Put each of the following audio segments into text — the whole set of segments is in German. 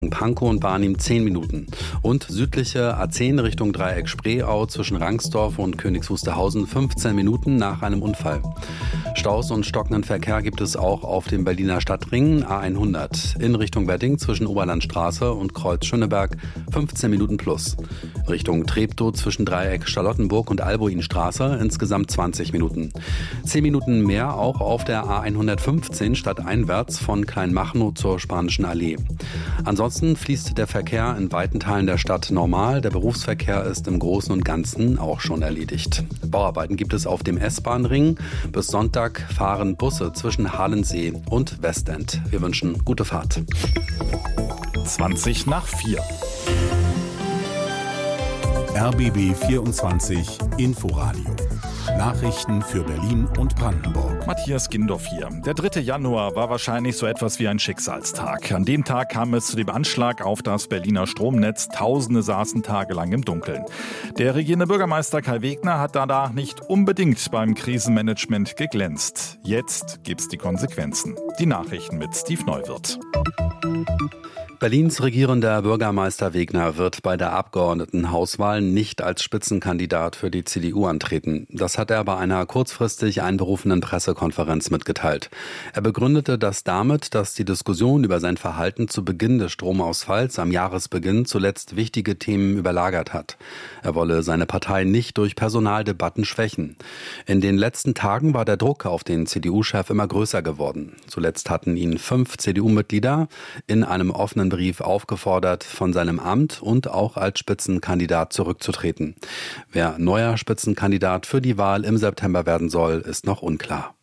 Pankow und Barnim 10 Minuten. Und südliche A10 Richtung Dreieck Spreeau zwischen Rangsdorf und Königs Wusterhausen 15 Minuten nach einem Unfall. Staus und stockenden Verkehr gibt es auch auf dem Berliner Stadtring A100. In Richtung Wedding zwischen Oberlandstraße und Kreuz Schöneberg 15 Minuten plus. Richtung Treptow zwischen Dreieck Charlottenburg und Albuinstraße insgesamt 20 Minuten. 10 Minuten mehr auch auf der A115 stadteinwärts von Kleinmachnow zur Spanischen Allee. Ansonsten fließt der Verkehr in weiten Teilen der Stadt normal. Der Berufsverkehr ist im Großen und Ganzen auch schon erledigt. Bauarbeiten gibt es auf dem S-Bahn-Ring. Bis Sonntag fahren Busse zwischen Halensee und Westend. Wir wünschen gute Fahrt. 4:20. RBB 24 Inforadio. Nachrichten für Berlin und Brandenburg. Matthias Gindorf hier. Der 3. Januar war wahrscheinlich so etwas wie ein Schicksalstag. An dem Tag kam es zu dem Anschlag auf das Berliner Stromnetz. Tausende saßen tagelang im Dunkeln. Der regierende Bürgermeister Kai Wegner hat danach nicht unbedingt beim Krisenmanagement geglänzt. Jetzt gibt's die Konsequenzen. Die Nachrichten mit Steve Neuwirth. Berlins regierender Bürgermeister Wegner wird bei der Abgeordnetenhauswahl nicht als Spitzenkandidat für die CDU antreten. Das hat er bei einer kurzfristig einberufenen Pressekonferenz mitgeteilt. Er begründete das damit, dass die Diskussion über sein Verhalten zu Beginn des Stromausfalls am Jahresbeginn zuletzt wichtige Themen überlagert hat. Er wolle seine Partei nicht durch Personaldebatten schwächen. In den letzten Tagen war der Druck auf den CDU-Chef immer größer geworden. Zuletzt hatten ihn 5 CDU-Mitglieder in einem offenen Brief aufgefordert, von seinem Amt und auch als Spitzenkandidat zurückzutreten. Wer neuer Spitzenkandidat für die Wahl im September werden soll, ist noch unklar.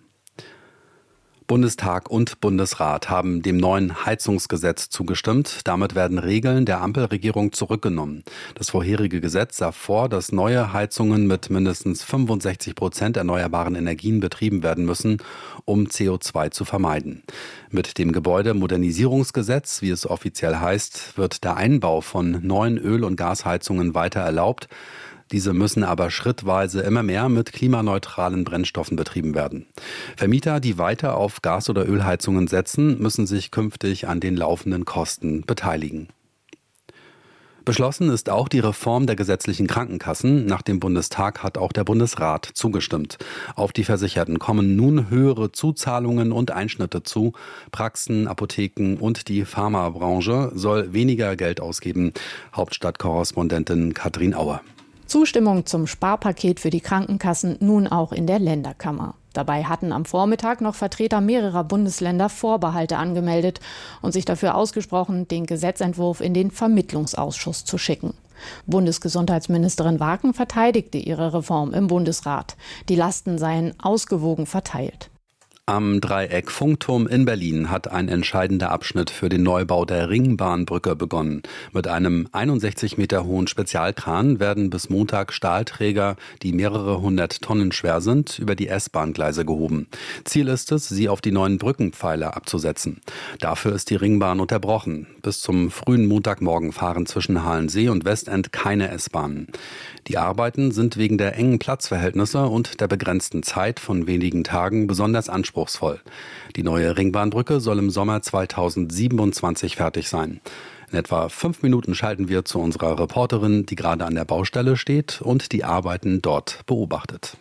Bundestag und Bundesrat haben dem neuen Heizungsgesetz zugestimmt. Damit werden Regeln der Ampelregierung zurückgenommen. Das vorherige Gesetz sah vor, dass neue Heizungen mit mindestens 65% erneuerbaren Energien betrieben werden müssen, um CO2 zu vermeiden. Mit dem Gebäudemodernisierungsgesetz, wie es offiziell heißt, wird der Einbau von neuen Öl- und Gasheizungen weiter erlaubt. Diese müssen aber schrittweise immer mehr mit klimaneutralen Brennstoffen betrieben werden. Vermieter, die weiter auf Gas- oder Ölheizungen setzen, müssen sich künftig an den laufenden Kosten beteiligen. Beschlossen ist auch die Reform der gesetzlichen Krankenkassen. Nach dem Bundestag hat auch der Bundesrat zugestimmt. Auf die Versicherten kommen nun höhere Zuzahlungen und Einschnitte zu. Praxen, Apotheken und die Pharmabranche soll weniger Geld ausgeben. Hauptstadtkorrespondentin Katrin Auer. Zustimmung zum Sparpaket für die Krankenkassen nun auch in der Länderkammer. Dabei hatten am Vormittag noch Vertreter mehrerer Bundesländer Vorbehalte angemeldet und sich dafür ausgesprochen, den Gesetzentwurf in den Vermittlungsausschuss zu schicken. Bundesgesundheitsministerin Waken verteidigte ihre Reform im Bundesrat. Die Lasten seien ausgewogen verteilt. Am Dreieck Funkturm in Berlin hat ein entscheidender Abschnitt für den Neubau der Ringbahnbrücke begonnen. Mit einem 61 Meter hohen Spezialkran werden bis Montag Stahlträger, die mehrere 100 Tonnen schwer sind, über die S-Bahn-Gleise gehoben. Ziel ist es, sie auf die neuen Brückenpfeiler abzusetzen. Dafür ist die Ringbahn unterbrochen. Bis zum frühen Montagmorgen fahren zwischen Halensee und Westend keine S-Bahnen. Die Arbeiten sind wegen der engen Platzverhältnisse und der begrenzten Zeit von wenigen Tagen besonders anspruchsvoll. Die neue Ringbahnbrücke soll im Sommer 2027 fertig sein. In etwa 5 Minuten schalten wir zu unserer Reporterin, die gerade an der Baustelle steht und die Arbeiten dort beobachtet.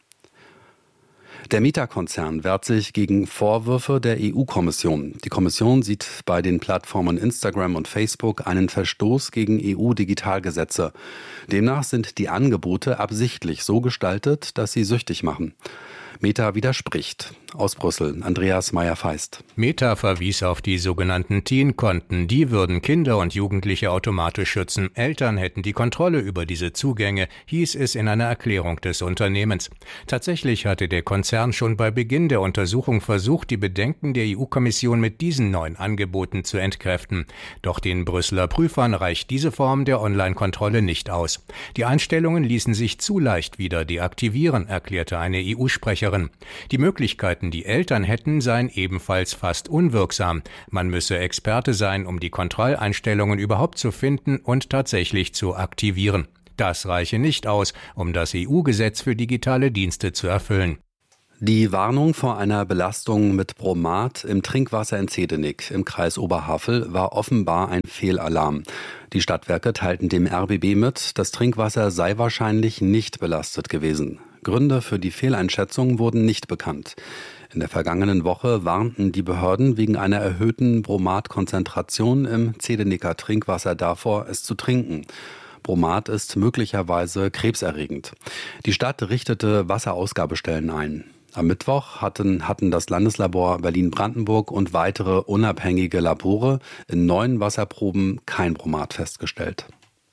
Der Meta-Konzern wehrt sich gegen Vorwürfe der EU-Kommission. Die Kommission sieht bei den Plattformen Instagram und Facebook einen Verstoß gegen EU-Digitalgesetze. Demnach sind die Angebote absichtlich so gestaltet, dass sie süchtig machen. Meta widerspricht. Aus Brüssel, Andreas Meyer-Feist. Meta verwies auf die sogenannten Teen-Konten. Die würden Kinder und Jugendliche automatisch schützen. Eltern hätten die Kontrolle über diese Zugänge, hieß es in einer Erklärung des Unternehmens. Tatsächlich hatte der Konzern schon bei Beginn der Untersuchung versucht, die Bedenken der EU-Kommission mit diesen neuen Angeboten zu entkräften. Doch den Brüsseler Prüfern reicht diese Form der Online-Kontrolle nicht aus. Die Einstellungen ließen sich zu leicht wieder deaktivieren, erklärte eine EU-Sprecherin. Die Möglichkeiten, die Eltern hätten, seien ebenfalls fast unwirksam. Man müsse Experte sein, um die Kontrolleinstellungen überhaupt zu finden und tatsächlich zu aktivieren. Das reiche nicht aus, um das EU-Gesetz für digitale Dienste zu erfüllen. Die Warnung vor einer Belastung mit Bromat im Trinkwasser in Zehdenick im Kreis Oberhavel war offenbar ein Fehlalarm. Die Stadtwerke teilten dem RBB mit, das Trinkwasser sei wahrscheinlich nicht belastet gewesen. Gründe für die Fehleinschätzung wurden nicht bekannt. In der vergangenen Woche warnten die Behörden wegen einer erhöhten Bromatkonzentration im Zehdenicker Trinkwasser davor, es zu trinken. Bromat ist möglicherweise krebserregend. Die Stadt richtete Wasserausgabestellen ein. Am Mittwoch hatten das Landeslabor Berlin-Brandenburg und weitere unabhängige Labore in 9 Wasserproben kein Bromat festgestellt.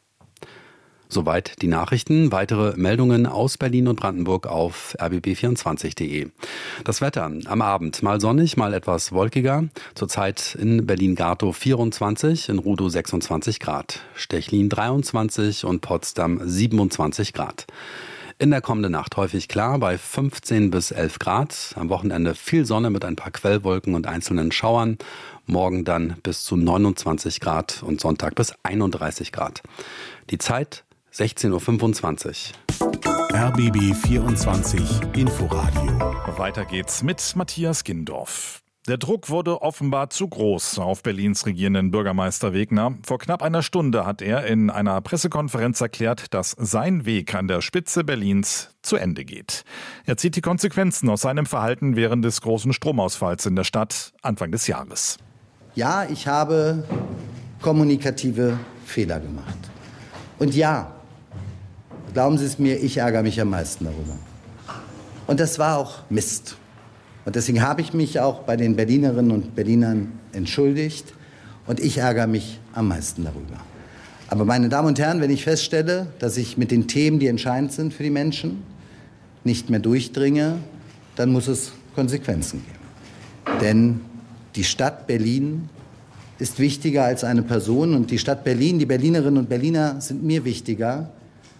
Soweit die Nachrichten. Weitere Meldungen aus Berlin und Brandenburg auf rbb24.de. Das Wetter am Abend mal sonnig, mal etwas wolkiger. Zurzeit in Berlin-Gartow 24, in Rudow 26 Grad, Stechlin 23 und Potsdam 27 Grad. In der kommenden Nacht häufig klar bei 15 bis 11 Grad. Am Wochenende viel Sonne mit ein paar Quellwolken und einzelnen Schauern. Morgen dann bis zu 29 Grad und Sonntag bis 31 Grad. Die Zeit 16.25 Uhr. RBB 24 Inforadio. Weiter geht's mit Matthias Gindorf. Der Druck wurde offenbar zu groß auf Berlins regierenden Bürgermeister Wegner. Vor knapp einer Stunde hat er in einer Pressekonferenz erklärt, dass sein Weg an der Spitze Berlins zu Ende geht. Er zieht die Konsequenzen aus seinem Verhalten während des großen Stromausfalls in der Stadt Anfang des Jahres. Ja, ich habe kommunikative Fehler gemacht. Und ja, glauben Sie es mir, ich ärgere mich am meisten darüber. Und das war auch Mist. Und deswegen habe ich mich auch bei den Berlinerinnen und Berlinern entschuldigt. Und ich ärgere mich am meisten darüber. Aber meine Damen und Herren, wenn ich feststelle, dass ich mit den Themen, die entscheidend sind für die Menschen, nicht mehr durchdringe, dann muss es Konsequenzen geben. Denn die Stadt Berlin ist wichtiger als eine Person. Und die Stadt Berlin, die Berlinerinnen und Berliner sind mir wichtiger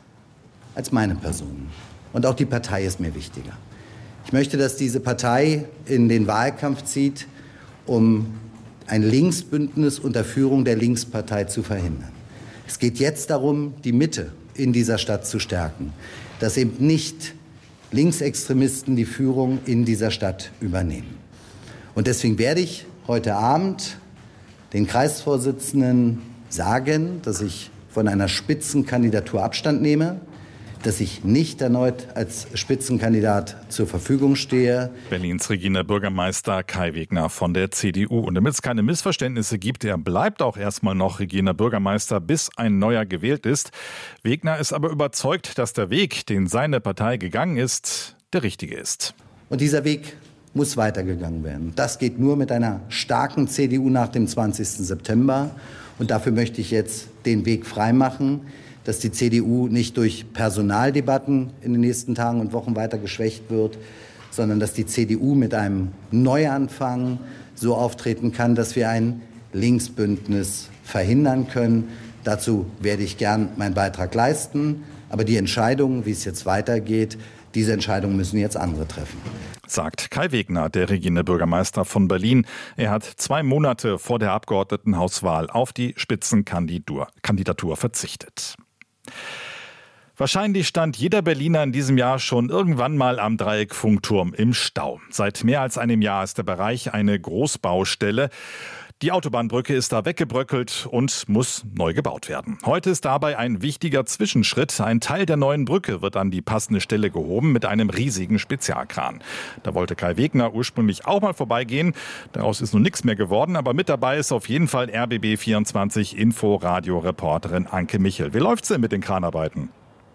als meine Person. Und auch die Partei ist mir wichtiger. Ich möchte, dass diese Partei in den Wahlkampf zieht, um ein Linksbündnis unter Führung der Linkspartei zu verhindern. Es geht jetzt darum, die Mitte in dieser Stadt zu stärken, dass eben nicht Linksextremisten die Führung in dieser Stadt übernehmen. Und deswegen werde ich heute Abend den Kreisvorsitzenden sagen, dass ich von einer Spitzenkandidatur Abstand nehme, dass ich nicht erneut als Spitzenkandidat zur Verfügung stehe. Berlins regierender Bürgermeister Kai Wegner von der CDU. Und damit es keine Missverständnisse gibt, er bleibt auch erstmal noch regierender Bürgermeister, bis ein neuer gewählt ist. Wegner ist aber überzeugt, dass der Weg, den seine Partei gegangen ist, der richtige ist. Und dieser Weg muss weitergegangen werden. Das geht nur mit einer starken CDU nach dem 20. September. Und dafür möchte ich jetzt den Weg freimachen, dass die CDU nicht durch Personaldebatten in den nächsten Tagen und Wochen weiter geschwächt wird, sondern dass die CDU mit einem Neuanfang so auftreten kann, dass wir ein Linksbündnis verhindern können. Dazu werde ich gern meinen Beitrag leisten. Aber die Entscheidung, wie es jetzt weitergeht, diese Entscheidung müssen jetzt andere treffen. Sagt Kai Wegner, der regierende Bürgermeister von Berlin. Er hat 2 Monate vor der Abgeordnetenhauswahl auf die Spitzenkandidatur verzichtet. Wahrscheinlich stand jeder Berliner in diesem Jahr schon irgendwann mal am Dreieck-Funkturm im Stau. Seit mehr als einem Jahr ist der Bereich eine Großbaustelle. Die Autobahnbrücke ist da weggebröckelt und muss neu gebaut werden. Heute ist dabei ein wichtiger Zwischenschritt. Ein Teil der neuen Brücke wird an die passende Stelle gehoben mit einem riesigen Spezialkran. Da wollte Kai Wegner ursprünglich auch mal vorbeigehen. Daraus ist nun nichts mehr geworden. Aber mit dabei ist auf jeden Fall RBB24 Info-Radio-Reporterin Anke Michel. Wie läuft's denn mit den Kranarbeiten?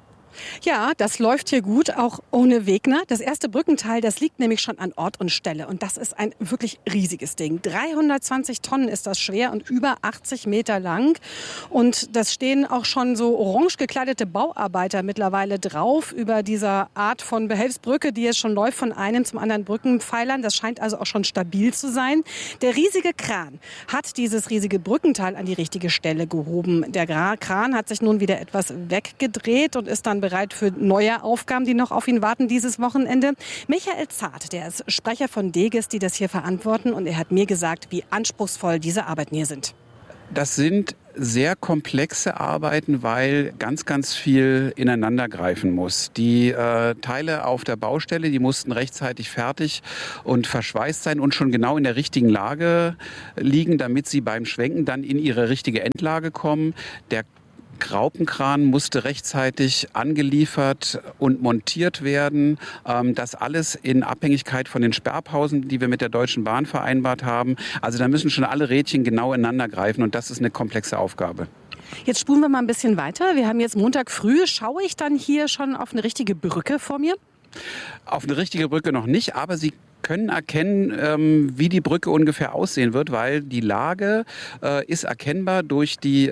Ja, das läuft hier gut, auch ohne Wegner. Das erste Brückenteil, das liegt nämlich schon an Ort und Stelle. Und das ist ein wirklich riesiges Ding. 320 Tonnen ist das schwer und über 80 Meter lang. Und das stehen auch schon so orange gekleidete Bauarbeiter mittlerweile drauf über dieser Art von Behelfsbrücke, die jetzt schon läuft von einem zum anderen Brückenpfeilern. Das scheint also auch schon stabil zu sein. Der riesige Kran hat dieses riesige Brückenteil an die richtige Stelle gehoben. Der Kran hat sich nun wieder etwas weggedreht und ist dann bereit für neue Aufgaben, die noch auf ihn warten dieses Wochenende. Michael Zart, der ist Sprecher von Deges, die das hier verantworten. Und er hat mir gesagt, wie anspruchsvoll diese Arbeiten hier sind. Das sind sehr komplexe Arbeiten, weil ganz, ganz viel ineinander greifen muss. Die Teile auf der Baustelle, die mussten rechtzeitig fertig und verschweißt sein und schon genau in der richtigen Lage liegen, damit sie beim Schwenken dann in ihre richtige Endlage kommen. Der Graupenkran musste rechtzeitig angeliefert und montiert werden. Das alles in Abhängigkeit von den Sperrpausen, die wir mit der Deutschen Bahn vereinbart haben. Also da müssen schon alle Rädchen genau ineinander greifen und das ist eine komplexe Aufgabe. Jetzt spulen wir mal ein bisschen weiter. Wir haben jetzt Montag früh. Schaue ich dann hier schon auf eine richtige Brücke vor mir? Auf eine richtige Brücke noch nicht, aber Sie können erkennen, wie die Brücke ungefähr aussehen wird, weil die Lage ist erkennbar durch die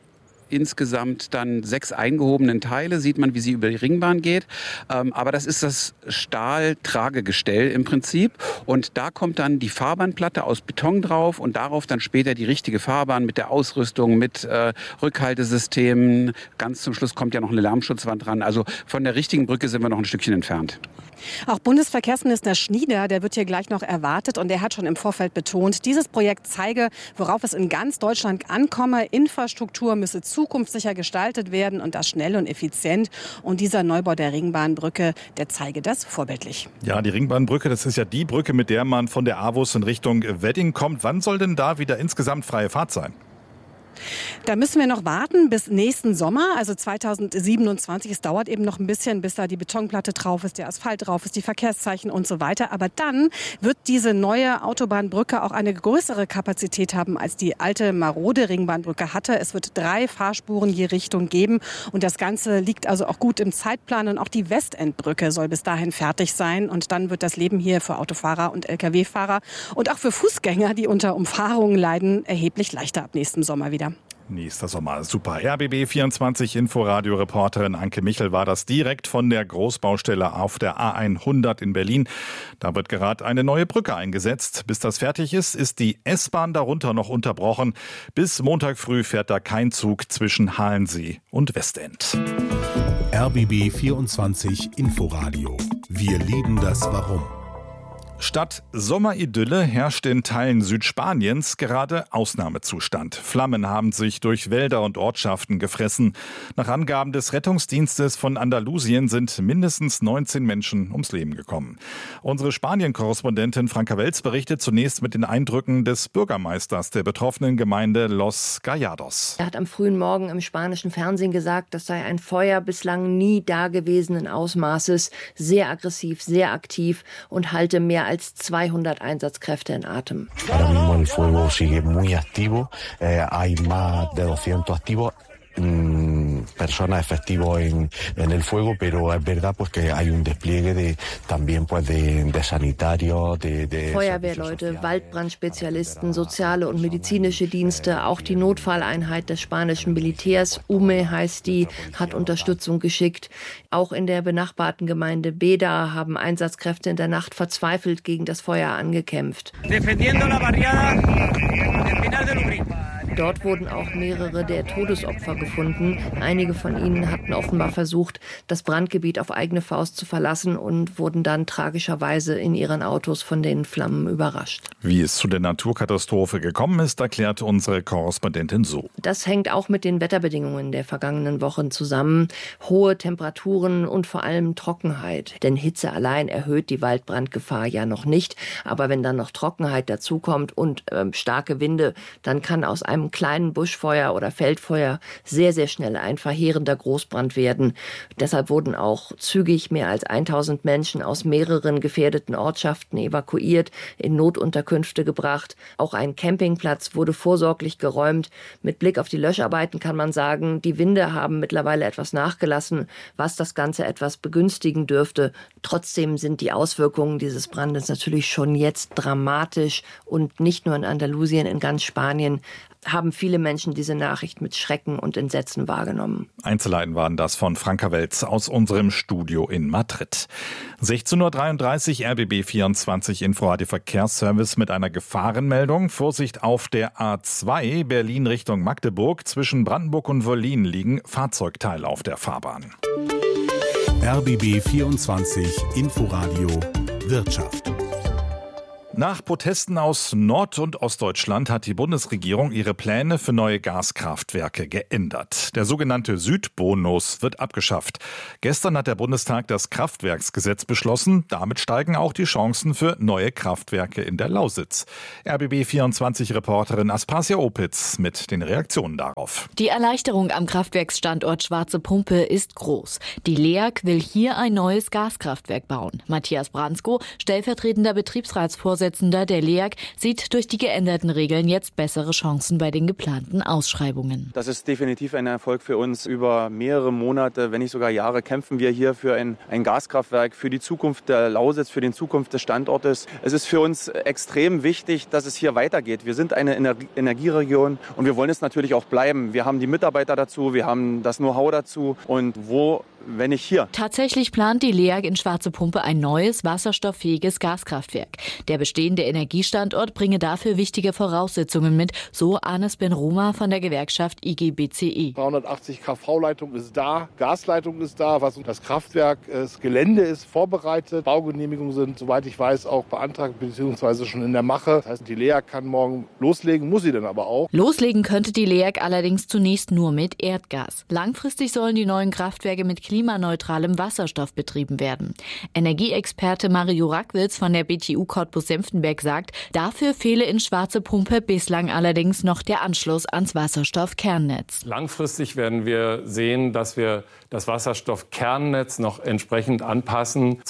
insgesamt dann 6 eingehobenen Teile, sieht man, wie sie über die Ringbahn geht. Aber das ist das Stahltragegestell im Prinzip. Und da kommt dann die Fahrbahnplatte aus Beton drauf und darauf dann später die richtige Fahrbahn mit der Ausrüstung, mit Rückhaltesystemen. Ganz zum Schluss kommt ja noch eine Lärmschutzwand dran. Also von der richtigen Brücke sind wir noch ein Stückchen entfernt. Auch Bundesverkehrsminister Schnieder, der wird hier gleich noch erwartet und der hat schon im Vorfeld betont, dieses Projekt zeige, worauf es in ganz Deutschland ankomme. Infrastruktur müsse zukunftssicher gestaltet werden und das schnell und effizient. Und dieser Neubau der Ringbahnbrücke, der zeige das vorbildlich. Ja, die Ringbahnbrücke, das ist ja die Brücke, mit der man von der AWUS in Richtung Wedding kommt. Wann soll denn da wieder insgesamt freie Fahrt sein? Da müssen wir noch warten bis nächsten Sommer, also 2027. Es dauert eben noch ein bisschen, bis da die Betonplatte drauf ist, der Asphalt drauf ist, die Verkehrszeichen und so weiter. Aber dann wird diese neue Autobahnbrücke auch eine größere Kapazität haben, als die alte marode Ringbahnbrücke hatte. Es wird 3 Fahrspuren je Richtung geben und das Ganze liegt also auch gut im Zeitplan. Und auch die Westendbrücke soll bis dahin fertig sein. Und dann wird das Leben hier für Autofahrer und Lkw-Fahrer und auch für Fußgänger, die unter Umfahrungen leiden, erheblich leichter ab nächstem Sommer wieder. Nächster Sommer, super. RBB24 Inforadio-Reporterin Anke Michel war das direkt von der Großbaustelle auf der A100 in Berlin. Da wird gerade eine neue Brücke eingesetzt. Bis das fertig ist, ist die S-Bahn darunter noch unterbrochen. Bis Montag früh fährt da kein Zug zwischen Halensee und Westend. RBB24 Inforadio. Wir lieben das Warum. Statt Sommeridylle herrscht in Teilen Südspaniens gerade Ausnahmezustand. Flammen haben sich durch Wälder und Ortschaften gefressen. Nach Angaben des Rettungsdienstes von Andalusien sind mindestens 19 Menschen ums Leben gekommen. Unsere Spanien-Korrespondentin Franka Welz berichtet zunächst mit den Eindrücken des Bürgermeisters der betroffenen Gemeinde Los Gallados. Er hat am frühen Morgen im spanischen Fernsehen gesagt, das sei ein Feuer bislang nie dagewesenen Ausmaßes, sehr aggressiv, sehr aktiv und halte mehr als 200 Einsatzkräfte in Atem. Ahora mismo el fuego sigue muy activo, hay más de 200 activos. Personas efectivos en el fuego, pero es verdad pues que hay un despliegue de también pues de sanitarios, de Feuerwehrleute, Waldbrandspezialisten, soziale und medizinische Dienste, auch die Notfalleinheit des spanischen Militärs, UME heißt die, hat Unterstützung geschickt. Auch in der benachbarten Gemeinde Beda haben Einsatzkräfte in der Nacht verzweifelt gegen das Feuer angekämpft. Dort wurden auch mehrere der Todesopfer gefunden. Einige von ihnen hatten offenbar versucht, das Brandgebiet auf eigene Faust zu verlassen und wurden dann tragischerweise in ihren Autos von den Flammen überrascht. Wie es zu der Naturkatastrophe gekommen ist, erklärt unsere Korrespondentin so. Das hängt auch mit den Wetterbedingungen der vergangenen Wochen zusammen. Hohe Temperaturen und vor allem Trockenheit. Denn Hitze allein erhöht die Waldbrandgefahr ja noch nicht. Aber wenn dann noch Trockenheit dazukommt und starke Winde, dann kann aus einem kleinen Buschfeuer oder Feldfeuer sehr, sehr schnell ein verheerender Großbrand werden. Deshalb wurden auch zügig mehr als 1000 Menschen aus mehreren gefährdeten Ortschaften evakuiert, in Notunterkünfte gebracht. Auch ein Campingplatz wurde vorsorglich geräumt. Mit Blick auf die Löscharbeiten kann man sagen, die Winde haben mittlerweile etwas nachgelassen, was das Ganze etwas begünstigen dürfte. Trotzdem sind die Auswirkungen dieses Brandes natürlich schon jetzt dramatisch und nicht nur in Andalusien, in ganz Spanien haben viele Menschen diese Nachricht mit Schrecken und Entsetzen wahrgenommen. Einzelheiten waren das von Franka Welz aus unserem Studio in Madrid. 16:33 Uhr RBB24 Inforadio Verkehrsservice mit einer Gefahrenmeldung. Vorsicht auf der A2 Berlin Richtung Magdeburg. Zwischen Brandenburg und Wollin liegen Fahrzeugteile auf der Fahrbahn. RBB24 Inforadio Wirtschaft. Nach Protesten aus Nord- und Ostdeutschland hat die Bundesregierung ihre Pläne für neue Gaskraftwerke geändert. Der sogenannte Südbonus wird abgeschafft. Gestern hat der Bundestag das Kraftwerksgesetz beschlossen. Damit steigen auch die Chancen für neue Kraftwerke in der Lausitz. RBB24-Reporterin Aspasia Opitz mit den Reaktionen darauf. Die Erleichterung am Kraftwerksstandort Schwarze Pumpe ist groß. Die LEAG will hier ein neues Gaskraftwerk bauen. Matthias Bransko, stellvertretender Betriebsratsvorsitzender der LEAG, sieht durch die geänderten Regeln jetzt bessere Chancen bei den geplanten Ausschreibungen. Das ist definitiv ein Erfolg für uns. Über mehrere Monate, wenn nicht sogar Jahre, kämpfen wir hier für ein Gaskraftwerk, für die Zukunft der Lausitz, für die Zukunft des Standortes. Es ist für uns extrem wichtig, dass es hier weitergeht. Wir sind eine Energieregion und wir wollen es natürlich auch bleiben. Wir haben die Mitarbeiter dazu, wir haben das Know-how dazu und wo, wenn nicht hier. Tatsächlich plant die LEAG in Schwarze Pumpe ein neues, wasserstofffähiges Gaskraftwerk. Der bestehende Energiestandort bringe dafür wichtige Voraussetzungen mit, so Anis Ben-Ruma von der Gewerkschaft IG BCE. 380 kV-Leitung ist da, Gasleitung ist da, das Kraftwerk, das Gelände ist vorbereitet, Baugenehmigungen sind, soweit ich weiß, auch beantragt bzw. schon in der Mache. Das heißt, die LEAG kann morgen loslegen, muss sie dann aber auch. Loslegen könnte die LEAG allerdings zunächst nur mit Erdgas. Langfristig sollen die neuen Kraftwerke mit klimaneutralem Wasserstoff betrieben werden. Energieexperte Mario Rackwitz von der BTU Cottbus-Senftenberg sagt, dafür fehle in Schwarze Pumpe bislang allerdings noch der Anschluss ans Wasserstoffkernnetz. Langfristig werden wir sehen, dass wir das Wasserstoffkernnetz noch entsprechend anpassen.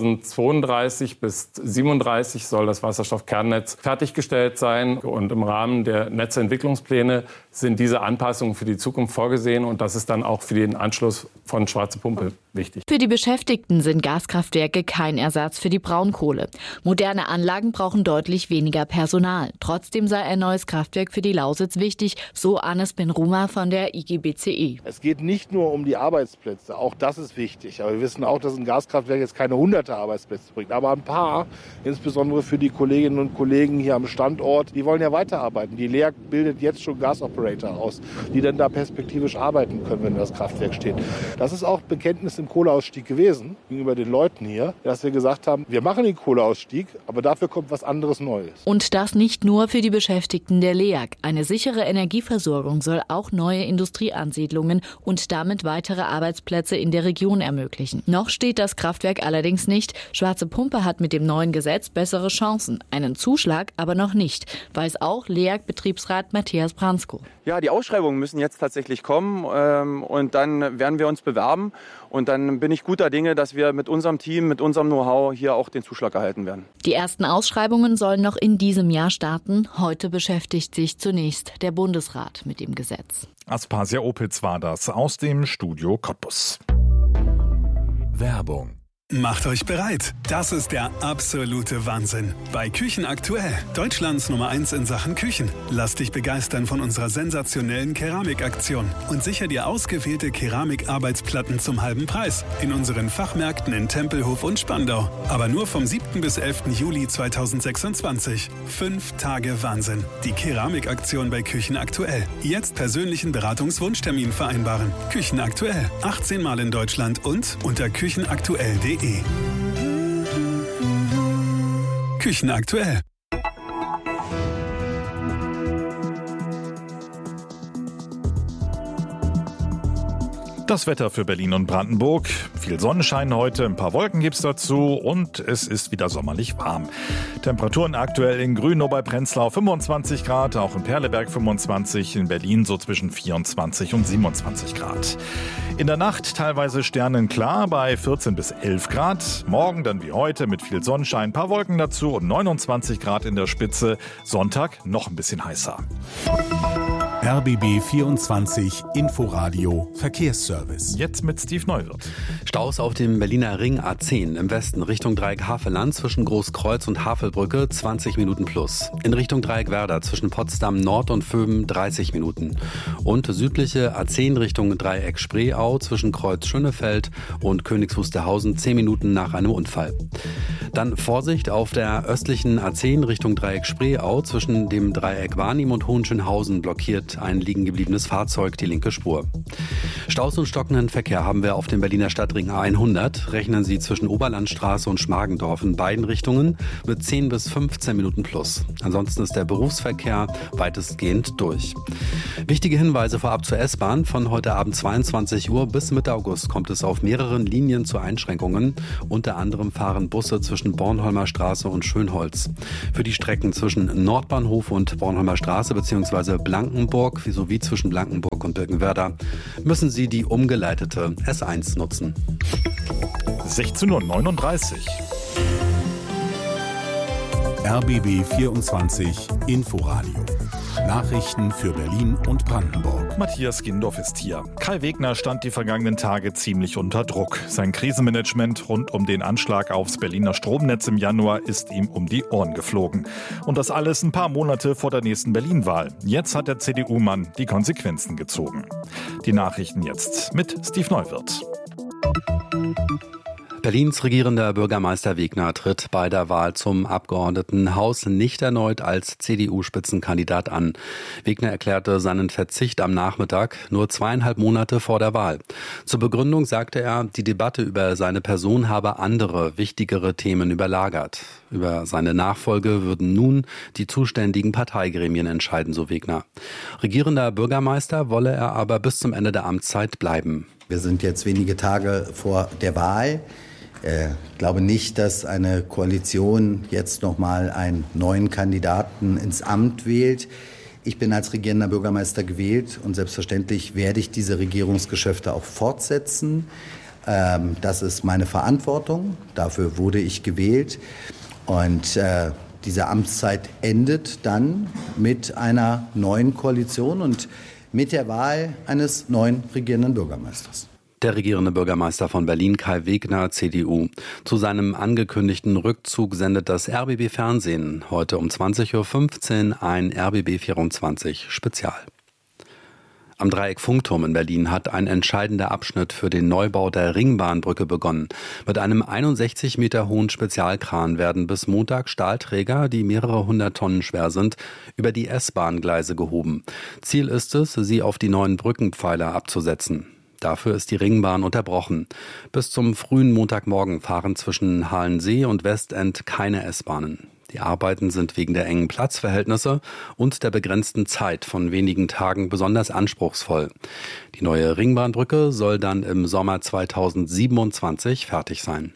2032 bis 2037 soll das Wasserstoffkernnetz fertiggestellt sein. Und im Rahmen der Netzentwicklungspläne sind diese Anpassungen für die Zukunft vorgesehen. Und das ist dann auch für den Anschluss von Schwarze Pumpe wichtig. Für die Beschäftigten sind Gaskraftwerke kein Ersatz für die Braunkohle. Moderne Anlagen brauchen deutlich weniger Personal. Trotzdem sei ein neues Kraftwerk für die Lausitz wichtig, so Anis Ben-Ruma von der IG BCE. Es geht nicht nur um die Arbeitsplätze, auch das ist wichtig. Aber wir wissen auch, dass ein Gaskraftwerk jetzt keine 100 Arbeitsplätze bringt. Aber ein paar, insbesondere für die Kolleginnen und Kollegen hier am Standort, die wollen ja weiterarbeiten. Die LEAG bildet jetzt schon Gasoperator aus, die dann da perspektivisch arbeiten können, wenn das Kraftwerk steht. Das ist auch Bekenntnis im Kohleausstieg gewesen, gegenüber den Leuten hier, dass wir gesagt haben, wir machen den Kohleausstieg, aber dafür kommt was anderes Neues. Und das nicht nur für die Beschäftigten der LEAG. Eine sichere Energieversorgung soll auch neue Industrieansiedlungen und damit weitere Arbeitsplätze in der Region ermöglichen. Noch steht das Kraftwerk allerdings nicht. Schwarze Pumpe hat mit dem neuen Gesetz bessere Chancen. Einen Zuschlag aber noch nicht, weiß auch LEAG-Betriebsrat Matthias Bransko. Ja, die Ausschreibungen müssen jetzt tatsächlich kommen und dann werden wir uns bewerben. Und dann bin ich guter Dinge, dass wir mit unserem Team, mit unserem Know-how hier auch den Zuschlag erhalten werden. Die ersten Ausschreibungen sollen noch in diesem Jahr starten. Heute beschäftigt sich zunächst der Bundesrat mit dem Gesetz. Aspasia Opitz war das aus dem Studio Cottbus. Werbung. Macht euch bereit. Das ist der absolute Wahnsinn. Bei Küchen aktuell. Deutschlands Nummer 1 in Sachen Küchen. Lass dich begeistern von unserer sensationellen Keramikaktion und sicher dir ausgewählte Keramikarbeitsplatten zum halben Preis in unseren Fachmärkten in Tempelhof und Spandau. Aber nur vom 7. bis 11. Juli 2026. 5 Tage Wahnsinn. Die Keramikaktion bei Küchen aktuell. Jetzt persönlichen Beratungswunschtermin vereinbaren. Küchen aktuell. 18 Mal in Deutschland und unter küchenaktuell.de. Küchen aktuell. Das Wetter für Berlin und Brandenburg. Viel Sonnenschein heute, ein paar Wolken gibt's dazu und es ist wieder sommerlich warm. Temperaturen aktuell in Grünow bei Prenzlau 25 Grad, auch in Perleberg 25, in Berlin so zwischen 24 und 27 Grad. In der Nacht teilweise sternenklar bei 14 bis 11 Grad. Morgen dann wie heute mit viel Sonnenschein, ein paar Wolken dazu und 29 Grad in der Spitze. Sonntag noch ein bisschen heißer. RBB 24 Inforadio Verkehrsservice. Jetzt mit Steve Neuwirth. Staus auf dem Berliner Ring A10 im Westen Richtung Dreieck Havelland zwischen Großkreuz und Havelbrücke 20 Minuten plus. In Richtung Dreieck Werder zwischen Potsdam Nord und Vöben 30 Minuten. Und südliche A10 Richtung Dreieck Spreeau zwischen Kreuz Schönefeld und Königs Wusterhausen 10 Minuten nach einem Unfall. Dann Vorsicht auf der östlichen A10 Richtung Dreieck Spreeau zwischen dem Dreieck Warnim und Hohenschönhausen blockiert blockiert ein liegengebliebenes Fahrzeug die linke Spur. Staus und stockenden Verkehr haben wir auf dem Berliner Stadtring A100. Rechnen Sie zwischen Oberlandstraße und Schmargendorf in beiden Richtungen mit 10 bis 15 Minuten plus. Ansonsten ist der Berufsverkehr weitestgehend durch. Wichtige Hinweise vorab zur S-Bahn. Von heute Abend 22 Uhr bis Mitte August kommt es auf mehreren Linien zu Einschränkungen. Unter anderem fahren Busse zwischen Bornholmer Straße und Schönholz. Für die Strecken zwischen Nordbahnhof und Bornholmer Straße bzw. Blankenburg sowie zwischen Blankenburg und Birkenwerder müssen Sie die umgeleitete S1 nutzen. 16:39 Uhr. RBB 24 Inforadio. Nachrichten für Berlin und Brandenburg. Matthias Gindorf ist hier. Kai Wegner stand die vergangenen Tage ziemlich unter Druck. Sein Krisenmanagement rund um den Anschlag aufs Berliner Stromnetz im Januar ist ihm um die Ohren geflogen. Und das alles ein paar Monate vor der nächsten Berlin-Wahl. Jetzt hat der CDU-Mann die Konsequenzen gezogen. Die Nachrichten jetzt mit Steve Neuwirth. Berlins regierender Bürgermeister Wegner tritt bei der Wahl zum Abgeordnetenhaus nicht erneut als CDU-Spitzenkandidat an. Wegner erklärte seinen Verzicht am Nachmittag, nur 2,5 Monate vor der Wahl. Zur Begründung sagte er, die Debatte über seine Person habe andere, wichtigere Themen überlagert. Über seine Nachfolge würden nun die zuständigen Parteigremien entscheiden, so Wegner. Regierender Bürgermeister wolle er aber bis zum Ende der Amtszeit bleiben. Wir sind jetzt wenige Tage vor der Wahl. Ich glaube nicht, dass eine Koalition jetzt noch mal einen neuen Kandidaten ins Amt wählt. Ich bin als regierender Bürgermeister gewählt und selbstverständlich werde ich diese Regierungsgeschäfte auch fortsetzen. Das ist meine Verantwortung. Dafür wurde ich gewählt. Und diese Amtszeit endet dann mit einer neuen Koalition und mit der Wahl eines neuen regierenden Bürgermeisters. Der regierende Bürgermeister von Berlin, Kai Wegner, CDU. Zu seinem angekündigten Rückzug sendet das RBB Fernsehen heute um 20:15 Uhr ein RBB 24 Spezial. Am Dreieck Funkturm in Berlin hat ein entscheidender Abschnitt für den Neubau der Ringbahnbrücke begonnen. Mit einem 61 Meter hohen Spezialkran werden bis Montag Stahlträger, die mehrere 100 Tonnen schwer sind, über die S-Bahn-Gleise gehoben. Ziel ist es, sie auf die neuen Brückenpfeiler abzusetzen. Dafür ist die Ringbahn unterbrochen. Bis zum frühen Montagmorgen fahren zwischen Halensee und Westend keine S-Bahnen. Die Arbeiten sind wegen der engen Platzverhältnisse und der begrenzten Zeit von wenigen Tagen besonders anspruchsvoll. Die neue Ringbahnbrücke soll dann im Sommer 2027 fertig sein.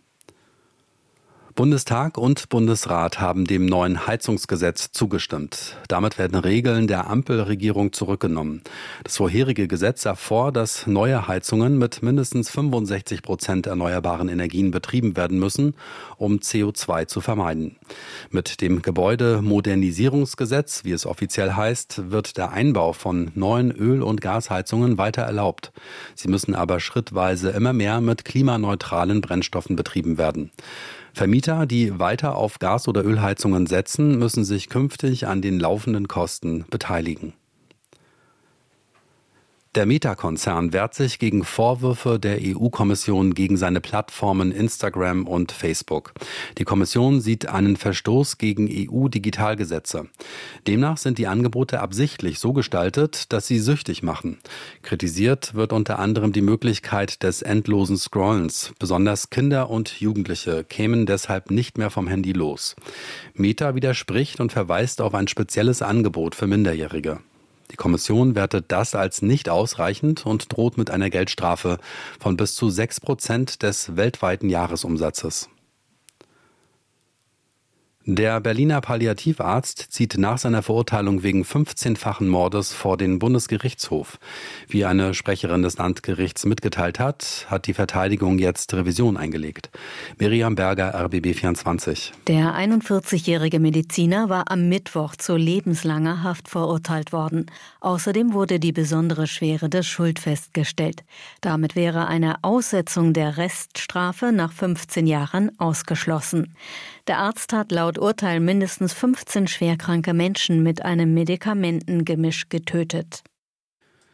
Bundestag und Bundesrat haben dem neuen Heizungsgesetz zugestimmt. Damit werden Regeln der Ampelregierung zurückgenommen. Das vorherige Gesetz sah vor, dass neue Heizungen mit mindestens 65% erneuerbaren Energien betrieben werden müssen, um CO2 zu vermeiden. Mit dem Gebäudemodernisierungsgesetz, wie es offiziell heißt, wird der Einbau von neuen Öl- und Gasheizungen weiter erlaubt. Sie müssen aber schrittweise immer mehr mit klimaneutralen Brennstoffen betrieben werden. Vermieter, die weiter auf Gas- oder Ölheizungen setzen, müssen sich künftig an den laufenden Kosten beteiligen. Der Meta-Konzern wehrt sich gegen Vorwürfe der EU-Kommission gegen seine Plattformen Instagram und Facebook. Die Kommission sieht einen Verstoß gegen EU-Digitalgesetze. Demnach sind die Angebote absichtlich so gestaltet, dass sie süchtig machen. Kritisiert wird unter anderem die Möglichkeit des endlosen Scrollens. Besonders Kinder und Jugendliche kämen deshalb nicht mehr vom Handy los. Meta widerspricht und verweist auf ein spezielles Angebot für Minderjährige. Die Kommission wertet das als nicht ausreichend und droht mit einer Geldstrafe von bis zu 6% des weltweiten Jahresumsatzes. Der Berliner Palliativarzt zieht nach seiner Verurteilung wegen 15-fachen Mordes vor den Bundesgerichtshof. Wie eine Sprecherin des Landgerichts mitgeteilt hat, hat die Verteidigung jetzt Revision eingelegt. Miriam Berger, RBB 24. Der 41-jährige Mediziner war am Mittwoch zu lebenslanger Haft verurteilt worden. Außerdem wurde die besondere Schwere der Schuld festgestellt. Damit wäre eine Aussetzung der Reststrafe nach 15 Jahren ausgeschlossen. Der Arzt hat laut Urteil mindestens 15 schwerkranke Menschen mit einem Medikamentengemisch getötet.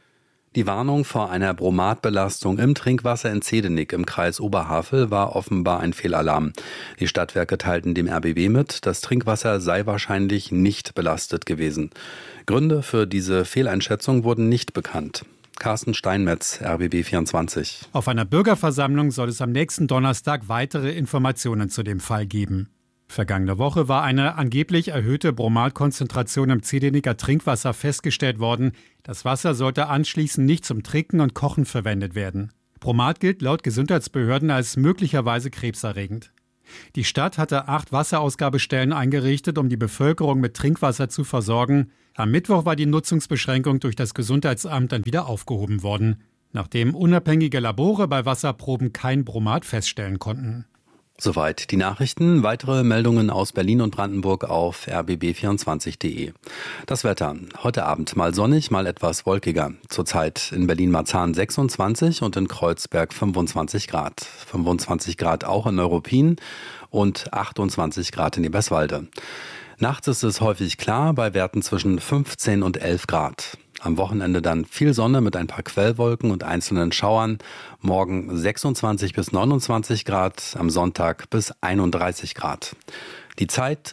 Die Warnung vor einer Bromatbelastung im Trinkwasser in Zedenik im Kreis Oberhavel war offenbar ein Fehlalarm. Die Stadtwerke teilten dem RBB mit, das Trinkwasser sei wahrscheinlich nicht belastet gewesen. Gründe für diese Fehleinschätzung wurden nicht bekannt. Carsten Steinmetz, RBB 24. Auf einer Bürgerversammlung soll es am nächsten Donnerstag weitere Informationen zu dem Fall geben. Vergangene Woche war eine angeblich erhöhte Bromatkonzentration im Zedeniker Trinkwasser festgestellt worden. Das Wasser sollte anschließend nicht zum Trinken und Kochen verwendet werden. Bromat gilt laut Gesundheitsbehörden als möglicherweise krebserregend. Die Stadt hatte 8 Wasserausgabestellen eingerichtet, um die Bevölkerung mit Trinkwasser zu versorgen. Am Mittwoch war die Nutzungsbeschränkung durch das Gesundheitsamt dann wieder aufgehoben worden, nachdem unabhängige Labore bei Wasserproben kein Bromat feststellen konnten. Soweit die Nachrichten. Weitere Meldungen aus Berlin und Brandenburg auf rbb24.de. Das Wetter. Heute Abend mal sonnig, mal etwas wolkiger. Zurzeit in Berlin-Marzahn 26 und in Kreuzberg 25 Grad. 25 Grad auch in Neuruppin und 28 Grad in Eberswalde. Nachts ist es häufig klar bei Werten zwischen 15 und 11 Grad. Am Wochenende dann viel Sonne mit ein paar Quellwolken und einzelnen Schauern. Morgen 26 bis 29 Grad, am Sonntag bis 31 Grad. Die Zeit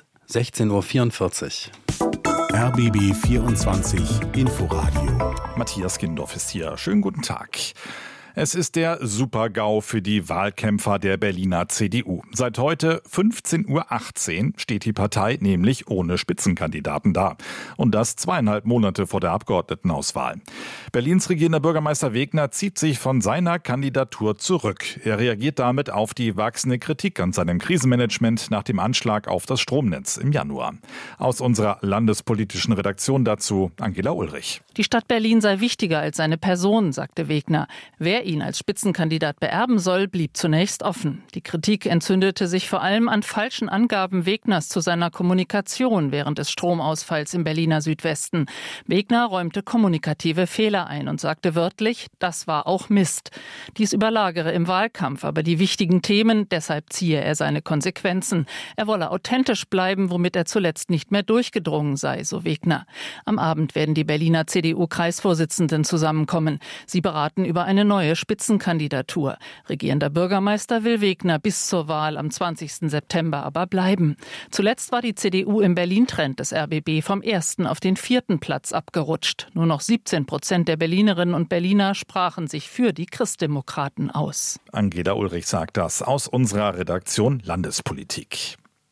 16:44 Uhr. RBB 24 Inforadio. Matthias Kindorf ist hier. Schönen guten Tag. Es ist der Super-GAU für die Wahlkämpfer der Berliner CDU. Seit heute 15:18 Uhr steht die Partei nämlich ohne Spitzenkandidaten da. Und das 2,5 Monate vor der Abgeordnetenauswahl. Berlins regierender Bürgermeister Wegner zieht sich von seiner Kandidatur zurück. Er reagiert damit auf die wachsende Kritik an seinem Krisenmanagement nach dem Anschlag auf das Stromnetz im Januar. Aus unserer landespolitischen Redaktion dazu Angela Ulrich. Die Stadt Berlin sei wichtiger als seine Person, sagte Wegner. Wer ihn als Spitzenkandidat beerben soll, blieb zunächst offen. Die Kritik entzündete sich vor allem an falschen Angaben Wegners zu seiner Kommunikation während des Stromausfalls im Berliner Südwesten. Wegner räumte kommunikative Fehler ein und sagte wörtlich, das war auch Mist. Dies überlagere im Wahlkampf aber die wichtigen Themen, deshalb ziehe er seine Konsequenzen. Er wolle authentisch bleiben, womit er zuletzt nicht mehr durchgedrungen sei, so Wegner. Am Abend werden die Berliner CDU-Kreisvorsitzenden zusammenkommen. Sie beraten über eine neue Spitzenkandidatur. Regierender Bürgermeister will Wegner bis zur Wahl am 20. September aber bleiben. Zuletzt war die CDU im Berlin-Trend des RBB vom 1. auf den 4. Platz abgerutscht. Nur noch 17% der Berlinerinnen und Berliner sprachen sich für die Christdemokraten aus. Angela Ulrich sagt das aus unserer Redaktion Landespolitik.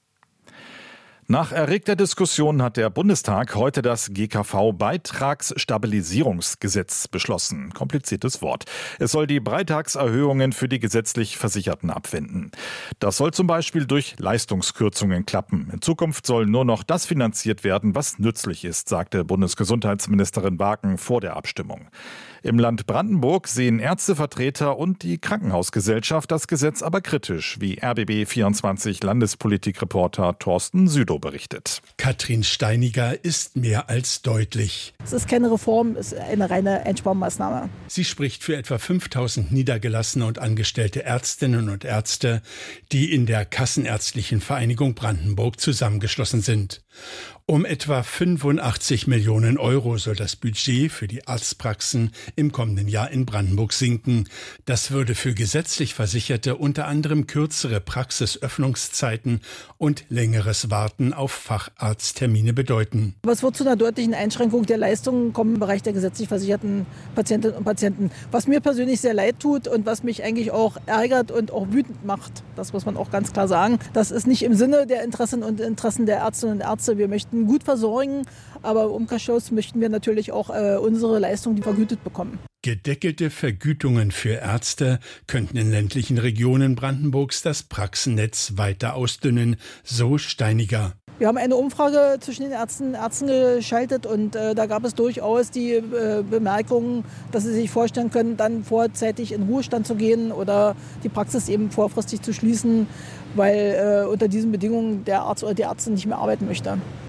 Nach erregter Diskussion hat der Bundestag heute das GKV-Beitragsstabilisierungsgesetz beschlossen. Kompliziertes Wort. Es soll die Beitragserhöhungen für die gesetzlich Versicherten abwenden. Das soll zum Beispiel durch Leistungskürzungen klappen. In Zukunft soll nur noch das finanziert werden, was nützlich ist, sagte Bundesgesundheitsministerin Waken vor der Abstimmung. Im Land Brandenburg sehen Ärztevertreter und die Krankenhausgesellschaft das Gesetz aber kritisch, wie RBB24 Landespolitikreporter Thorsten Südow berichtet. Katrin Steiniger ist mehr als deutlich. Es ist keine Reform, es ist eine reine Einsparmaßnahme. Sie spricht für etwa 5000 niedergelassene und angestellte Ärztinnen und Ärzte, die in der Kassenärztlichen Vereinigung Brandenburg zusammengeschlossen sind. Um etwa 85 Millionen Euro soll das Budget für die Arztpraxen im kommenden Jahr in Brandenburg sinken. Das würde für gesetzlich Versicherte unter anderem kürzere Praxisöffnungszeiten und längeres Warten auf Facharzttermine bedeuten. Aber es wird zu einer deutlichen Einschränkung der Leistungen kommen im Bereich der gesetzlich versicherten Patientinnen und Patienten. Was mir persönlich sehr leid tut und was mich eigentlich auch ärgert und auch wütend macht, das muss man auch ganz klar sagen, das ist nicht im Sinne der Interessen der Ärztinnen und Ärzte. Wir möchten gut versorgen, aber im Umkehrschluss möchten wir natürlich auch unsere Leistungen vergütet bekommen. Gedeckelte Vergütungen für Ärzte könnten in ländlichen Regionen Brandenburgs das Praxennetz weiter ausdünnen, so Steiniger. Wir haben eine Umfrage zwischen den Ärzten geschaltet und da gab es durchaus die Bemerkung, dass sie sich vorstellen können, dann vorzeitig in Ruhestand zu gehen oder die Praxis eben vorfristig zu schließen, weil unter diesen Bedingungen der Arzt oder die Ärztin nicht mehr arbeiten möchte.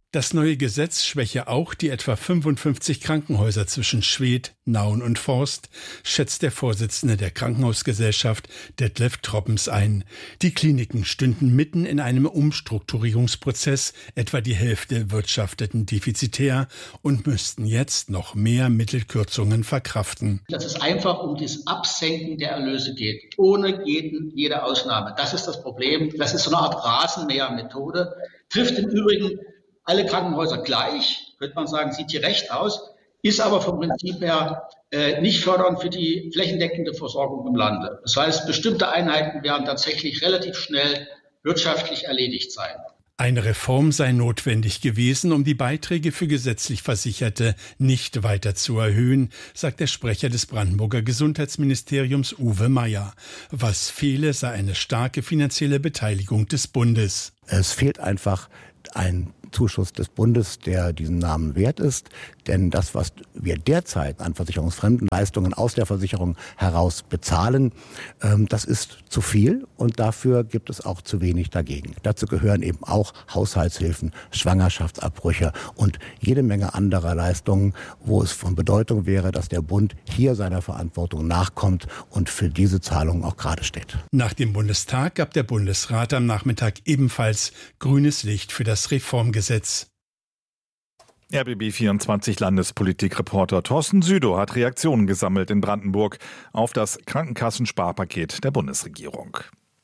Das neue Gesetz schwäche auch die etwa 55 Krankenhäuser zwischen Schwedt, Nauen und Forst, schätzt der Vorsitzende der Krankenhausgesellschaft Detlef Troppens ein. Die Kliniken stünden mitten in einem Umstrukturierungsprozess, etwa die Hälfte wirtschafteten defizitär und müssten jetzt noch mehr Mittelkürzungen verkraften. Dass es einfach um das Absenken der Erlöse geht, ohne jede Ausnahme. Das ist das Problem. Das ist so eine Art Rasenmähermethode, trifft im Übrigen alle Krankenhäuser gleich, könnte man sagen, sieht hier recht aus, ist aber vom Prinzip her nicht fördernd für die flächendeckende Versorgung im Lande. Das heißt, bestimmte Einheiten werden tatsächlich relativ schnell wirtschaftlich erledigt sein. Eine Reform sei notwendig gewesen, um die Beiträge für gesetzlich Versicherte nicht weiter zu erhöhen, sagt der Sprecher des Brandenburger Gesundheitsministeriums Uwe Meier. Was fehle, sei eine starke finanzielle Beteiligung des Bundes. Es fehlt einfach ein Zuschuss des Bundes, der diesen Namen wert ist. Denn das, was wir derzeit an versicherungsfremden Leistungen aus der Versicherung heraus bezahlen, das ist zu viel und dafür gibt es auch zu wenig dagegen. Dazu gehören eben auch Haushaltshilfen, Schwangerschaftsabbrüche und jede Menge anderer Leistungen, wo es von Bedeutung wäre, dass der Bund hier seiner Verantwortung nachkommt und für diese Zahlungen auch gerade steht. Nach dem Bundestag gab der Bundesrat am Nachmittag ebenfalls grünes Licht für das Reformgesetz. RBB24 Landespolitikreporter Thorsten Südow hat Reaktionen gesammelt in Brandenburg auf das Krankenkassensparpaket der Bundesregierung.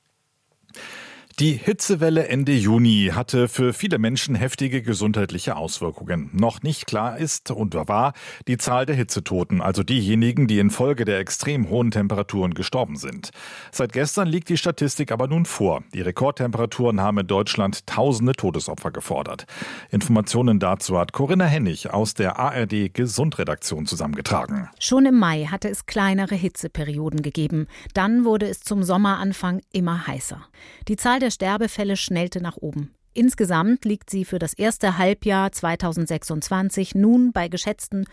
Die Hitzewelle Ende Juni hatte für viele Menschen heftige gesundheitliche Auswirkungen. Noch nicht klar ist und war die Zahl der Hitzetoten, also diejenigen, die infolge der extrem hohen Temperaturen gestorben sind. Seit gestern liegt die Statistik aber nun vor. Die Rekordtemperaturen haben in Deutschland tausende Todesopfer gefordert. Informationen dazu hat Corinna Hennig aus der ARD Gesundredaktion zusammengetragen. Schon im Mai hatte es kleinere Hitzeperioden gegeben. Dann wurde es zum Sommeranfang immer heißer. Die Zahl der Sterbefälle schnellte nach oben. Insgesamt liegt sie für das erste Halbjahr 2026 nun bei geschätzten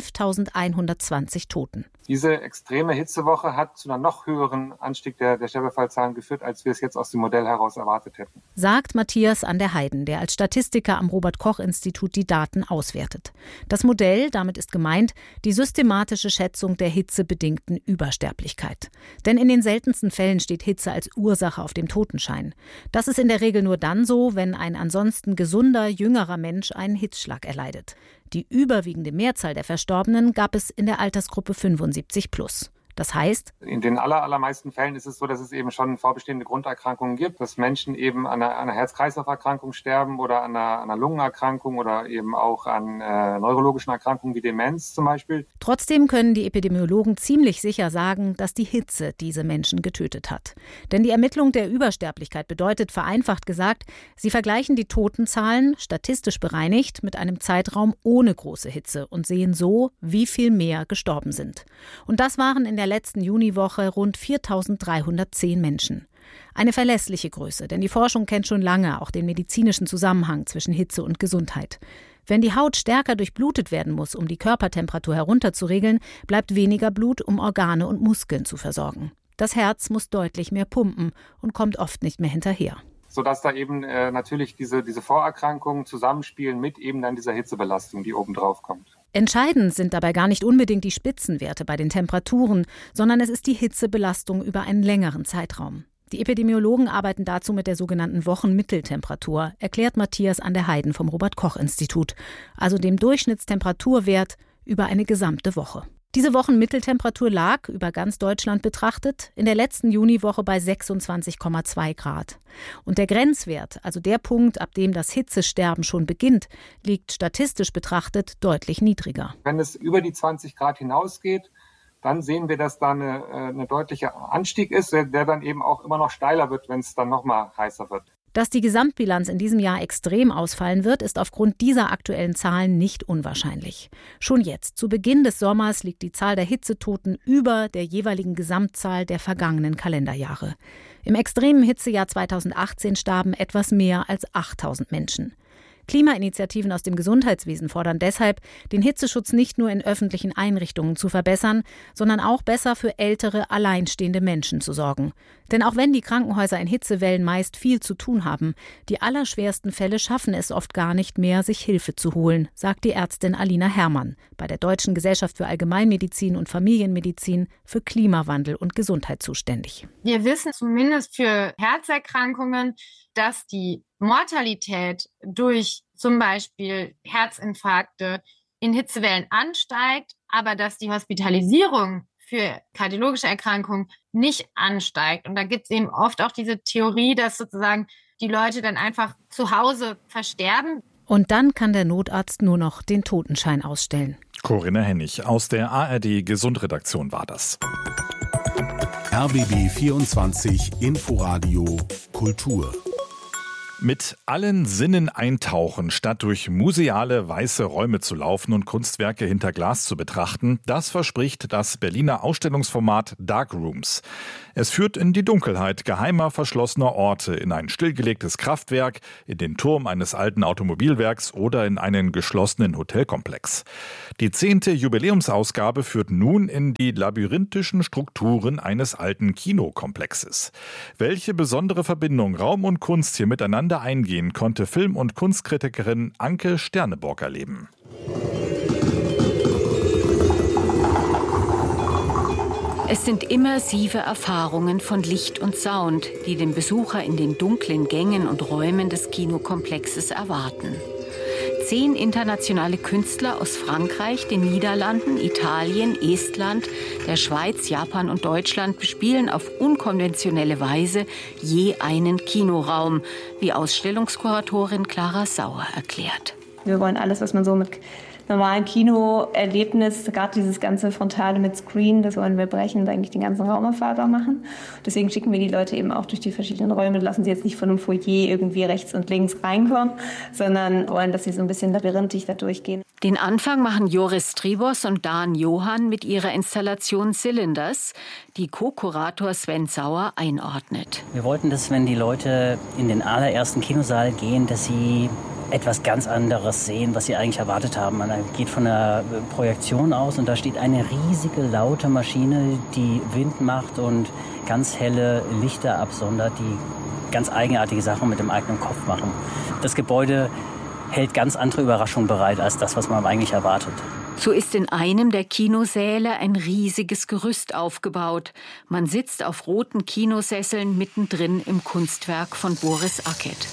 5.120 Toten. Diese extreme Hitzewoche hat zu einem noch höheren Anstieg der Sterbefallzahlen geführt, als wir es jetzt aus dem Modell heraus erwartet hätten. Sagt Matthias an der Heiden, der als Statistiker am Robert-Koch-Institut die Daten auswertet. Das Modell, damit ist gemeint, die systematische Schätzung der hitzebedingten Übersterblichkeit. Denn in den seltensten Fällen steht Hitze als Ursache auf dem Totenschein. Das ist in der Regel nur dann so, wenn ein ansonsten gesunder, jüngerer Mensch einen Hitzschlag erleidet. Die überwiegende Mehrzahl der Verstorbenen gab es in der Altersgruppe 75 plus. Das heißt, in den allermeisten Fällen ist es so, dass es eben schon vorbestehende Grunderkrankungen gibt, dass Menschen eben an einer Herz-Kreislauf-Erkrankung sterben oder an einer Lungenerkrankung oder eben auch an neurologischen Erkrankungen wie Demenz zum Beispiel. Trotzdem können die Epidemiologen ziemlich sicher sagen, dass die Hitze diese Menschen getötet hat. Denn die Ermittlung der Übersterblichkeit bedeutet, vereinfacht gesagt, sie vergleichen die Totenzahlen, statistisch bereinigt, mit einem Zeitraum ohne große Hitze und sehen so, wie viel mehr gestorben sind. Und das waren in der letzten Juniwoche rund 4.310 Menschen. Eine verlässliche Größe, denn die Forschung kennt schon lange auch den medizinischen Zusammenhang zwischen Hitze und Gesundheit. Wenn die Haut stärker durchblutet werden muss, um die Körpertemperatur herunterzuregeln, bleibt weniger Blut, um Organe und Muskeln zu versorgen. Das Herz muss deutlich mehr pumpen und kommt oft nicht mehr hinterher. Sodass da eben natürlich diese Vorerkrankungen zusammenspielen mit eben dann dieser Hitzebelastung, die obendrauf kommt. Entscheidend sind dabei gar nicht unbedingt die Spitzenwerte bei den Temperaturen, sondern es ist die Hitzebelastung über einen längeren Zeitraum. Die Epidemiologen arbeiten dazu mit der sogenannten Wochenmitteltemperatur, erklärt Matthias an der Heiden vom Robert-Koch-Institut, also dem Durchschnittstemperaturwert über eine gesamte Woche. Diese Wochenmitteltemperatur lag, über ganz Deutschland betrachtet, in der letzten Juniwoche bei 26,2 Grad. Und der Grenzwert, also der Punkt, ab dem das Hitzesterben schon beginnt, liegt statistisch betrachtet deutlich niedriger. Wenn es über die 20 Grad hinausgeht, dann sehen wir, dass da eine deutlicher Anstieg ist, der dann eben auch immer noch steiler wird, wenn es dann noch mal heißer wird. Dass die Gesamtbilanz in diesem Jahr extrem ausfallen wird, ist aufgrund dieser aktuellen Zahlen nicht unwahrscheinlich. Schon jetzt, zu Beginn des Sommers, liegt die Zahl der Hitzetoten über der jeweiligen Gesamtzahl der vergangenen Kalenderjahre. Im extremen Hitzejahr 2018 starben etwas mehr als 8.000 Menschen. Klimainitiativen aus dem Gesundheitswesen fordern deshalb, den Hitzeschutz nicht nur in öffentlichen Einrichtungen zu verbessern, sondern auch besser für ältere, alleinstehende Menschen zu sorgen. Denn auch wenn die Krankenhäuser in Hitzewellen meist viel zu tun haben, die allerschwersten Fälle schaffen es oft gar nicht mehr, sich Hilfe zu holen, sagt die Ärztin Alina Herrmann bei der Deutschen Gesellschaft für Allgemeinmedizin und Familienmedizin für Klimawandel und Gesundheit zuständig. Wir wissen zumindest für Herzerkrankungen, dass die Mortalität durch zum Beispiel Herzinfarkte in Hitzewellen ansteigt, aber dass die Hospitalisierung für kardiologische Erkrankungen nicht ansteigt. Und da gibt es eben oft auch diese Theorie, dass sozusagen die Leute dann einfach zu Hause versterben. Und dann kann der Notarzt nur noch den Totenschein ausstellen. Corinna Hennig aus der ARD Gesundredaktion war das. RBB 24 Inforadio Kultur. Mit allen Sinnen eintauchen, statt durch museale weiße Räume zu laufen und Kunstwerke hinter Glas zu betrachten, das verspricht das Berliner Ausstellungsformat Dark Rooms. Es führt in die Dunkelheit geheimer, verschlossener Orte, in ein stillgelegtes Kraftwerk, in den Turm eines alten Automobilwerks oder in einen geschlossenen Hotelkomplex. Die 10. Jubiläumsausgabe führt nun in die labyrinthischen Strukturen eines alten Kinokomplexes. Welche besondere Verbindung Raum und Kunst hier miteinander eingehen, konnte Film- und Kunstkritikerin Anke Sterneborg erleben. Es sind immersive Erfahrungen von Licht und Sound, die den Besucher in den dunklen Gängen und Räumen des Kinokomplexes erwarten. 10 internationale Künstler aus Frankreich, den Niederlanden, Italien, Estland, der Schweiz, Japan und Deutschland bespielen auf unkonventionelle Weise je einen Kinoraum, wie Ausstellungskuratorin Clara Sauer erklärt. Wir wollen alles, was man so mit normalen Kinoerlebnis, gerade dieses ganze Frontale mit Screen, das wollen wir brechen und eigentlich den ganzen Raum erfahrbar machen. Deswegen schicken wir die Leute eben auch durch die verschiedenen Räume, lassen sie jetzt nicht von einem Foyer irgendwie rechts und links reinkommen, sondern wollen, dass sie so ein bisschen labyrinthisch da durchgehen. Den Anfang machen Joris Stribos und Dan Johann mit ihrer Installation Cylinders, die Co-Kurator Sven Sauer einordnet. Wir wollten, dass wenn die Leute in den allerersten Kinosaal gehen, dass sie etwas ganz anderes sehen, was sie eigentlich erwartet haben. Man geht von einer Projektion aus und da steht eine riesige, laute Maschine, die Wind macht und ganz helle Lichter absondert, die ganz eigenartige Sachen mit dem eigenen Kopf machen. Das Gebäude hält ganz andere Überraschungen bereit als das, was man eigentlich erwartet. So ist in einem der Kinosäle ein riesiges Gerüst aufgebaut. Man sitzt auf roten Kinosesseln mittendrin im Kunstwerk von Boris Acket.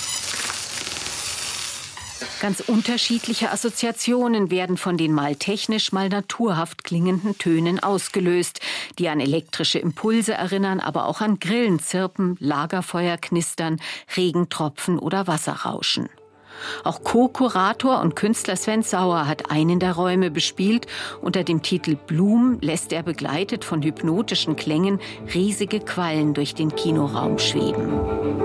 Ganz unterschiedliche Assoziationen werden von den mal technisch, mal naturhaft klingenden Tönen ausgelöst, die an elektrische Impulse erinnern, aber auch an Grillenzirpen, Lagerfeuerknistern, Regentropfen oder Wasserrauschen. Auch Co-Kurator und Künstler Sven Sauer hat einen der Räume bespielt. Unter dem Titel Bloom lässt er begleitet von hypnotischen Klängen riesige Quallen durch den Kinoraum schweben.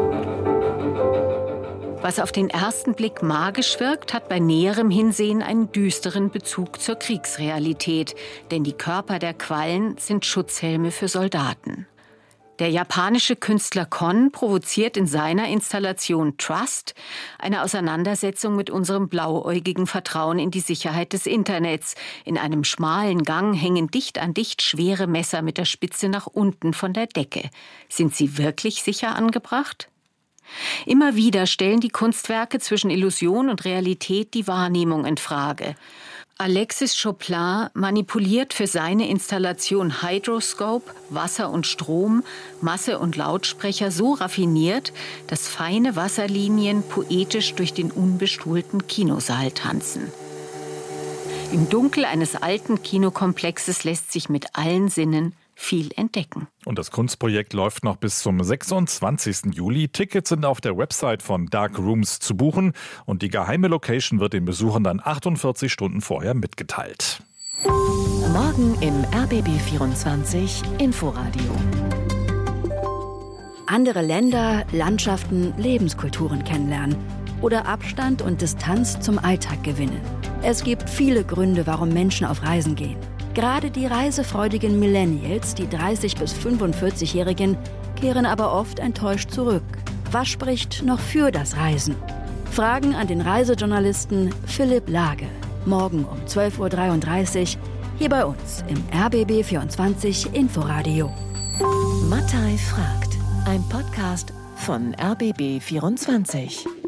Was auf den ersten Blick magisch wirkt, hat bei näherem Hinsehen einen düsteren Bezug zur Kriegsrealität. Denn die Körper der Quallen sind Schutzhelme für Soldaten. Der japanische Künstler Kon provoziert in seiner Installation Trust eine Auseinandersetzung mit unserem blauäugigen Vertrauen in die Sicherheit des Internets. In einem schmalen Gang hängen dicht an dicht schwere Messer mit der Spitze nach unten von der Decke. Sind sie wirklich sicher angebracht? Immer wieder stellen die Kunstwerke zwischen Illusion und Realität die Wahrnehmung in Frage. Alexis Choplin manipuliert für seine Installation Hydroscope, Wasser und Strom, Masse und Lautsprecher so raffiniert, dass feine Wasserlinien poetisch durch den unbestuhlten Kinosaal tanzen. Im Dunkel eines alten Kinokomplexes lässt sich mit allen Sinnen viel entdecken. Und das Kunstprojekt läuft noch bis zum 26. Juli. Tickets sind auf der Website von Dark Rooms zu buchen und die geheime Location wird den Besuchern dann 48 Stunden vorher mitgeteilt. Morgen im RBB 24 Inforadio. Andere Länder, Landschaften, Lebenskulturen kennenlernen oder Abstand und Distanz zum Alltag gewinnen. Es gibt viele Gründe, warum Menschen auf Reisen gehen. Gerade die reisefreudigen Millennials, die 30- bis 45-Jährigen, kehren aber oft enttäuscht zurück. Was spricht noch für das Reisen? Fragen an den Reisejournalisten Philipp Lage. Morgen um 12.33 Uhr hier bei uns im RBB 24 Inforadio. Mattei fragt. Ein Podcast von RBB 24.